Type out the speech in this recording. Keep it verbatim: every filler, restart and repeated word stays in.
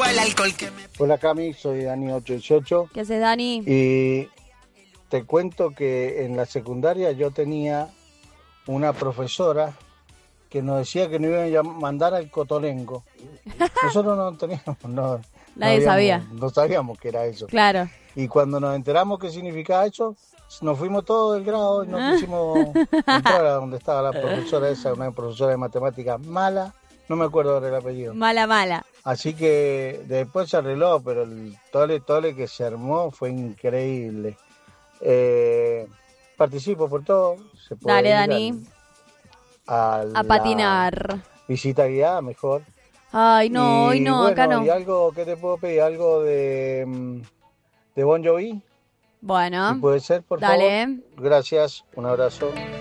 el alcohol que me... Hola Cami, soy Dani ocho dieciocho. ¿Qué haces, Dani? Y te cuento que en la secundaria yo tenía una profesora que nos decía que nos iban a mandar al Cotolengo. Nosotros no teníamos, no, Nadie no sabía. No sabíamos qué era eso. Claro. Y cuando nos enteramos qué significaba eso, nos fuimos todo del grado y no quisimos entrar a donde estaba la profesora esa, una profesora de matemáticas mala, no me acuerdo ahora el apellido. Mala, mala. Así que después se arregló, pero el tole tole que se armó fue increíble. Eh, participo por todo. Se puede Dale, ir Dani. al- a A la patinar. visita guiada, mejor. Ay, no, Y hoy no, bueno, acá no. ¿y algo qué te puedo pedir? ¿Algo de, mm, de Bon Jovi? Bueno, Si puede ser, por dale. favor. Gracias, un abrazo.